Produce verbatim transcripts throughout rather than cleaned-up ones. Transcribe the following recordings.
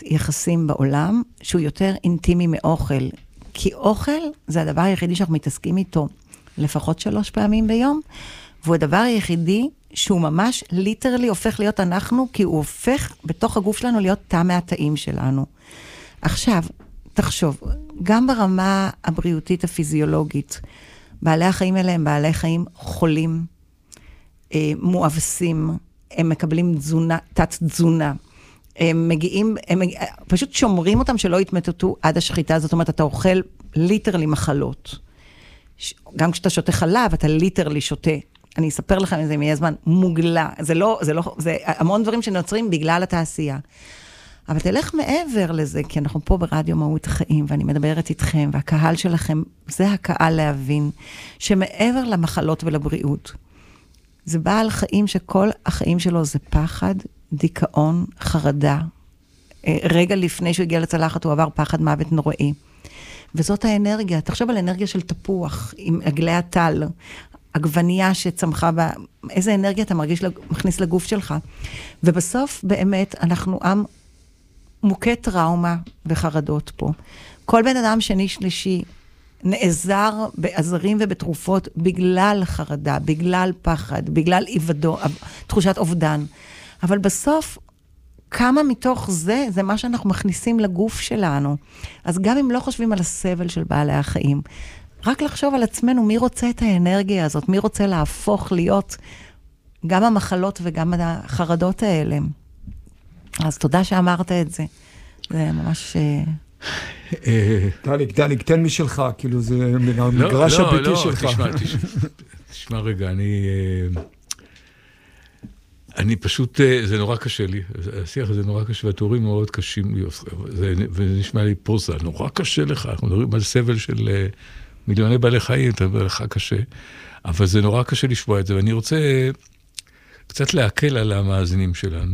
יחסים בעולם שהוא יותר אינטימי מאוכל, כי אוכל זה הדבר היחידי שאנחנו מתעסקים איתו לפחות שלוש פעמים ביום, והוא הדבר היחידי שהוא ממש ליטרלי הופך להיות אנחנו, כי הוא הופך בתוך הגוף שלנו להיות תא מהתאים שלנו. עכשיו, תחשוב, גם ברמה הבריאותית הפיזיולוגית, בעלי החיים האלה הם בעלי חיים חולים, אה, מואבסים, הם מקבלים תזונה, תת תזונה, הם מגיעים, הם פשוט שומרים אותם שלא יתמוטטו עד השחיטה, זאת אומרת, אתה אוכל ליטרלי מחלות. גם כשאתה שותה חלב, אתה ליטרלי שותה. אני אספר לכם איזה מי הזמן, מוגלה. זה לא, זה לא, זה המון דברים שנוצרים בגלל התעשייה. אבל תלך מעבר לזה, כי אנחנו פה ברדיו מהות החיים, ואני מדברת איתכם, והקהל שלכם, זה הקהל להבין, שמעבר למחלות ולבריאות, זה בעל חיים שכל החיים שלו זה פחד, דיכאון, חרדה. רגע לפני שהוא הגיע לצלחת, הוא עבר פחד מוות נוראי. וזאת האנרגיה. תחשוב על אנרגיה של תפוח, עם עגלי הטל, עגבנייה שצמחה בה, איזה אנרגיה אתה מרגיש, מכניס לגוף שלך. ובסוף, באמת, אנחנו עם מוכה טראומה וחרדות פה. כל בן אדם שני שלישי נעזר בעזרים ובתרופות בגלל חרדה, בגלל פחד, בגלל עיוודו, תחושת אובדן. אבל בסוף, כמה מתוך זה, זה מה שאנחנו מכניסים לגוף שלנו. אז גם אם לא חושבים על הסבל של בעלי החיים, רק לחשוב על עצמנו, מי רוצה את האנרגיה הזאת? מי רוצה להפוך להיות גם המחלות וגם החרדות האלה? אז תודה שאמרת את זה. זה ממש... דליק, דליק, תן משלך, כאילו זה מגרש הביתי שלך. לא, לא, תשמע רגע, אני... אני פשוט, זה נורא קשה לי, השיח הזה נורא קשה, והתיאורים מאוד קשים לי, וזה נשמע לי פוזה, נורא קשה לך, אנחנו מדברים על סבל של מיליוני בעלי חיים, אתה אומר לך קשה, אבל זה נורא קשה לשמוע את זה, ואני רוצה קצת להקל על המאזינים שלנו,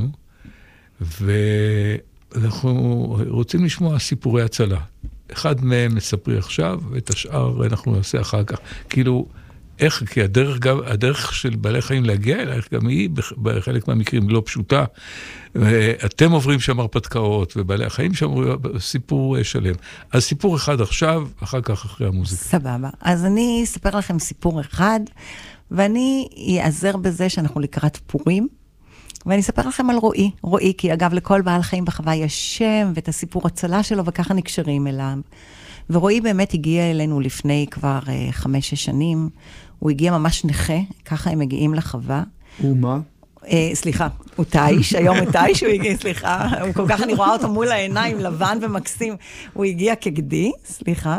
ואנחנו רוצים לשמוע סיפורי הצלה. אחד מהם מספרי עכשיו, ואת השאר אנחנו נעשה אחר כך. כאילו, איך, כי הדרך, גם, הדרך של בעלי חיים להגיע אלייך, גם היא בחלק מהמקרים לא פשוטה. ואתם עוברים שם הרפתקאות, ובעלי החיים שם סיפור שלם. אז סיפור אחד עכשיו, אחר כך אחרי המוזיקה. סבבה. אז אני אספר לכם סיפור אחד, ואני אעזר בזה שאנחנו לקראת פורים, ואני אספר לכם על רועי. רועי, כי אגב, לכל בעל חיים בחווה יש שם, ואת הסיפור הצלה שלו, וככה נקשרים אליו. ורועי באמת הגיע אלינו לפני כבר uh, חמש-שש שנים. הוא הגיע ממש נכה, ככה הם מגיעים לחווה. ומה? Uh, סליחה, הוא תאיש, היום הוא תאיש, הוא הגיע, סליחה, הוא כל כך, אני רואה אותו מול העיניים, לבן ומקסים. הוא הגיע כגדי, סליחה,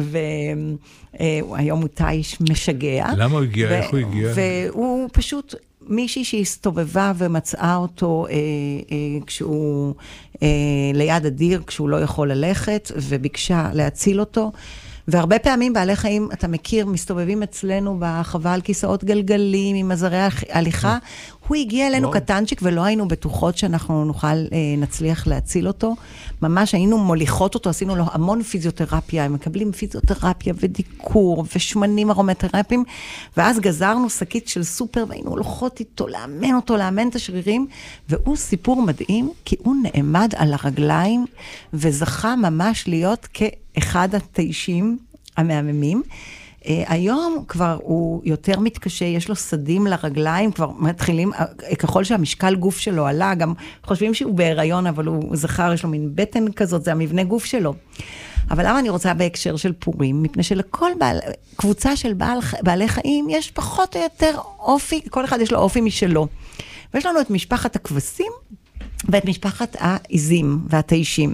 והיום הוא תאיש משגע. למה הוא הגיע? איך הוא הגיע? והוא פשוט... מישהי שהסתובבה ומצאה אותו אה, אה, כשהוא אה, ליד הדיר, כשהוא לא יכול ללכת, וביקשה להציל אותו. והרבה פעמים בעלי חיים, אתה מכיר, מסתובבים אצלנו בחווה על כיסאות גלגלים, עם עזרי הליכה. הוא הגיע אלינו קטנצ'יק, ולא היינו בטוחות שאנחנו נוכל, אה, נצליח להציל אותו. ממש היינו מוליכות אותו, עשינו לו המון פיזיותרפיה, הם מקבלים פיזיותרפיה ודיקור, ושמנים ארומתרפיים, ואז גזרנו שקית של סופר, והיינו הולכות איתו, לאמן אותו, לאמן את השרירים, והוא סיפור מדהים, כי הוא נעמד על הרגליים, וזכה ממש להיות כאחד התיישים המהממים. Uh, היום כבר הוא יותר מתקשה, יש לו סדים לרגליים, כבר מתחילים, ככל שהמשקל גוף שלו עלה, גם חושבים שהוא בהיריון, אבל הוא זכר, יש לו מין בטן כזאת, זה המבנה גוף שלו. אבל למה אני רוצה בהקשר של פורים? מפני שלכל בעל, קבוצה של בעל, בעלי חיים, יש פחות או יותר אופי, כל אחד יש לו אופי משלו. ויש לנו את משפחת הכבשים, ואת משפחת העיזים והתיישים.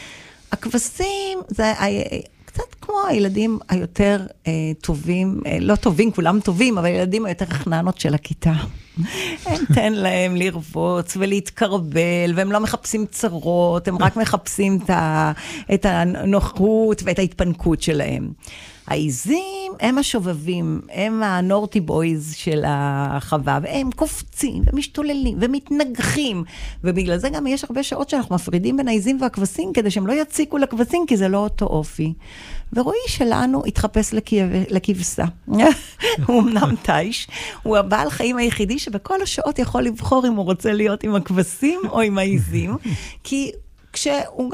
הכבשים זה... קצת כמו הילדים היותר אה, טובים, אה, לא טובים, כולם טובים, אבל הילדים היותר חננות של הכיתה. הם תן להם לרבוץ ולהתקרבל, והם לא מחפשים צרות, הם רק מחפשים את, ה, את הנוחות ואת ההתפנקות שלהם. העיזים הם השובבים, הם הנורטי בויז של החווה, והם קופצים ומשתוללים ומתנגחים, ובגלל זה גם יש הרבה שעות שאנחנו מפרידים בין העיזים והכבשים, כדי שהם לא יציקו לכבשים, כי זה לא אותו אופי. ורועי שלנו התחפש לכבשה. הוא אמנם תיש, הוא הבעל חיים היחידי שבכל השעות יכול לבחור אם הוא רוצה להיות עם הכבשים או עם העיזים, כי כשהוא